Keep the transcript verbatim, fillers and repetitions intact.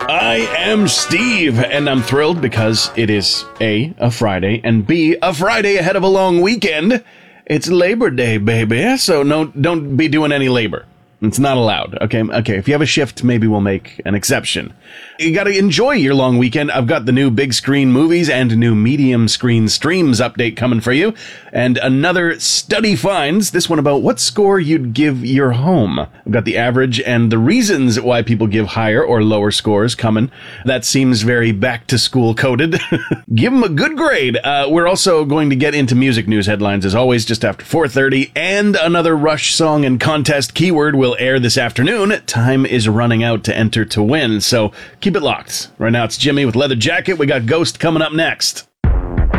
I am Steve, and I'm thrilled because it is A, a Friday, and B, a Friday ahead of a long weekend. It's Labor Day, baby, so no, don't be doing any labor. It's not allowed. Okay, okay. If you have a shift, maybe we'll make an exception. You gotta enjoy your long weekend. I've got the new big screen movies and new medium screen streams update coming for you. And another study finds, this one about what score you'd give your home. I've got the average and the reasons why people give higher or lower scores coming. That seems very back to school coded. Give them a good grade. Uh, we're also going to get into music news headlines as always, just after four thirty. And another Rush song and contest keyword will air this afternoon. Time is running out to enter to win, so keep it locked. Right now it's Jimmy with Leather Jacket. We got Ghost coming up next.